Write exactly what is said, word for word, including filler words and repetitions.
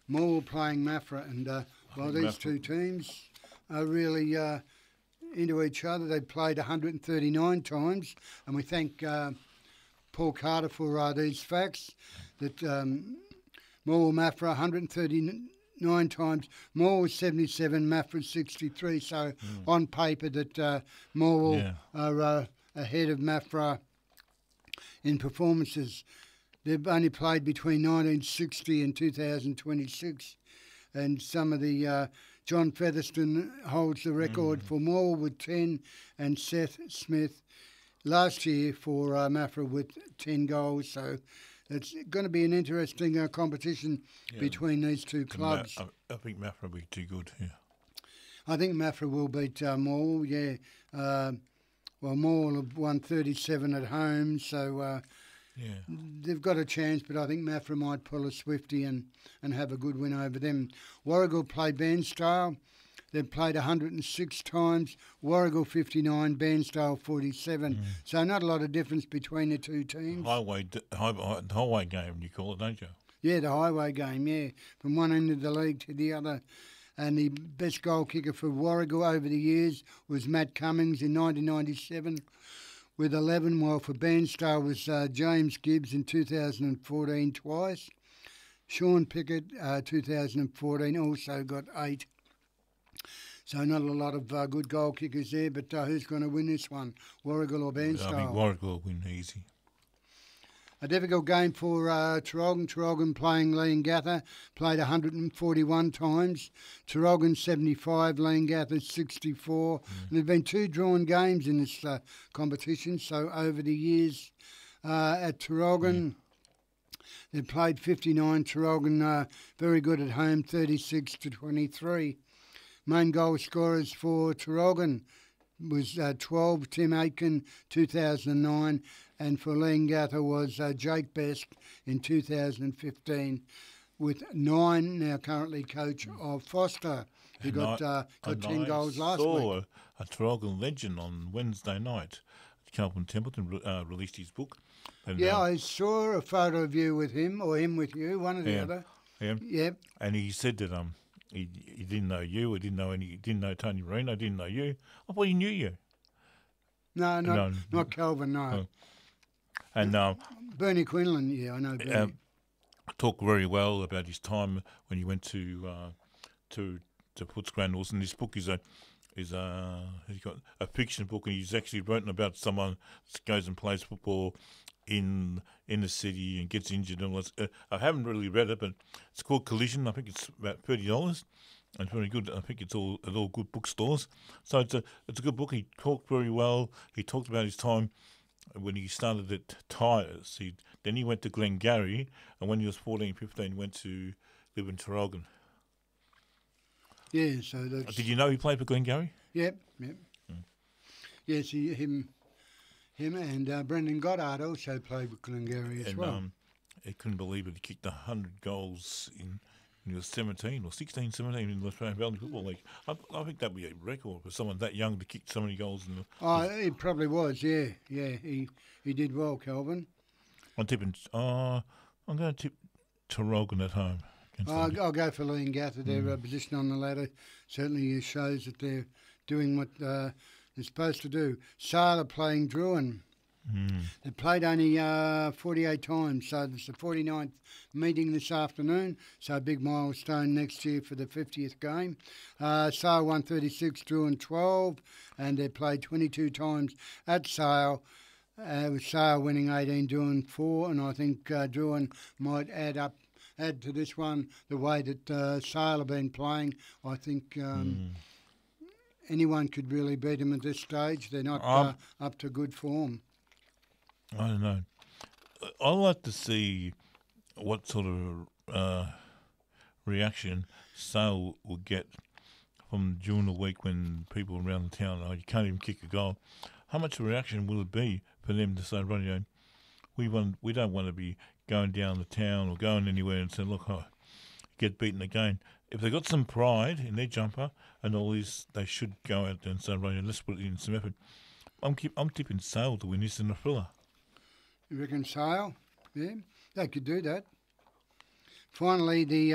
Morwell playing Maffra, and uh, well, these Maffra- two teams are really uh, into each other. They've played one hundred thirty-nine times, and we thank uh, Paul Carter for uh, these facts that um, Morwell Maffra one hundred thirty-nine times, Morwell seventy-seven, Maffra sixty-three. So Mm. on paper that uh, Morwell Yeah. are uh, ahead of Maffra in performances. They've only played between nineteen sixty and two thousand twenty-six, and some of the uh, John Featherston holds the record Mm. for Morwell with ten, and Seth Smith last year for uh, Maffra with ten goals. So it's going to be an interesting uh, competition Yeah. between these two The Ma- clubs. I, I think Maffra will be too good. Yeah. I think Maffra will beat uh, Morwell, yeah. Uh, well, Morwell have won thirty-seven at home, so uh, Yeah. they've got a chance, but I think Maffra might pull a Swifty and, and have a good win over them. Warragul play Bairnsdale. They've played one hundred six times. Warragul fifty-nine, Bairnsdale forty-seven. Mm. So not a lot of difference between the two teams. Highway, d- high, high, highway game, you call it, don't you? Yeah, the highway game, yeah. From one end of the league to the other. And the best goal kicker for Warragul over the years was Matt Cummings in nineteen ninety-seven with eleven, while for Bairnsdale was uh, James Gibbs in two thousand fourteen twice. Sean Pickett, uh, two thousand fourteen, also got eight. So not a lot of uh, good goal kickers there, but uh, who's going to win this one, Warragul or I think Bairnsdale? Warwick will win easy. A difficult game for uh, Traralgon. Traralgon playing Leongatha, played one hundred forty-one times. Traralgon seventy-five, Leongatha sixty-four. Mm. And there have been two drawn games in this uh, competition. So over the years uh, at Traralgon, they've played fifty-nine. Traralgon uh, very good at home, thirty-six to twenty-three. Main goal scorers for Traralgon was uh, twelve, Tim Aitken, two thousand nine, and for Leongatha was uh, Jake Best in two thousand fifteen, with nine, now currently coach of Foster, who And got, I- uh, got and ten I goals last saw week. a, a Traralgon legend on Wednesday night. Calvin Templeton re- uh, released his book. And, Yeah, uh, I saw a photo of you with him, or him with you, one or the Yeah. other. yeah, Yep. and he said that um he, he didn't know you, he didn't know any, he didn't know Tony Marino, didn't know you. I thought he knew you. No, not, No. not Calvin, no. Oh. And um, Bernie Quinlan, yeah, I know Bernie. um, talked very well about his time when he went to uh, to to Footscray North. And this book is a is a he's got a fiction book, and he's actually written about someone that goes and plays football in in the city and gets injured and all that. Uh, I haven't really read it, but it's called Collision. I think it's about thirty dollars. It's very good. I think it's all at all good bookstores. So it's a it's a good book. He talked very well. He talked about his time when he started at Tyres. He then he went to Glengarry, and when he was fourteen, fifteen, he went to live in Traralgon. Yeah, so that's... Did you know he played for Glengarry? Yep, yep. Mm. Yes, he, him him and uh, Brendan Goddard also played with Glengarry as And well. um, he couldn't believe it. He kicked one hundred goals in when he was seventeen or sixteen, seventeen in the Australian Valley Football League. I, I think that would be a record for someone that young to kick so many goals. In the, Oh, it probably was, yeah, yeah. He he did well, Calvin. I'm tipping. Uh, I'm going to tip Traralgon at home. against I'll, them. I'll go for Leongatha. Their Mm. uh, position on the ladder certainly shows that they're doing what uh, they're supposed to do. Sale are playing Druin. Mm. They played only uh, forty-eight times, so it's the forty-ninth meeting this afternoon, so a big milestone next year for the fiftieth game. Uh, Sale won thirty-six, Druin twelve, and they played twenty-two times at Sale. Uh, with Sale winning eighteen, Druin four, and I think uh, Druin might add up, add to this one the way that uh, Sale have been playing. I think um, Mm. anyone could really beat them at this stage. They're not Um, uh, up to good form. I don't know. I like to see what sort of uh, reaction Sale will get from during the week when people around the town, oh, you can't even kick a goal. How much reaction will it be for them to say, "Ronnie, you know, we want, we don't want to be going down the town or going anywhere and saying, look, oh, get beaten again." If they've got some pride in their jumper and all this, they should go out there and say, "Ronnie, let's put in some effort." I'm keep, I'm tipping Sale to win this in a thriller. You reckon Sale? Yeah, they could do that. Finally, the